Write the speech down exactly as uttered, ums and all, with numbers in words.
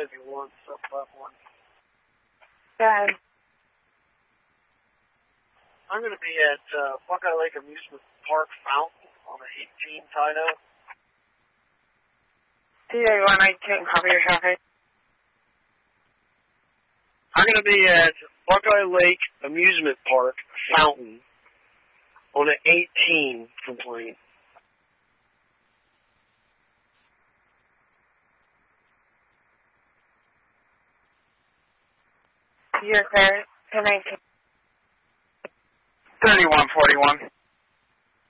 if you want, sub-platform. Go ahead. I'm going to be at uh, Buckeye Lake Amusement Park Fountain on the eighteenth, Tydo. D A one, I can't copy your traffic. I'm going to be at Buckeye Lake Amusement Park Fountain on the eighteenth complaint. You're clear. Can I... thirty-one forty-one.